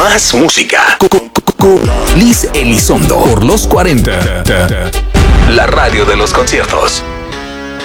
Más música. Liz Elizondo por los 40. La radio de los conciertos.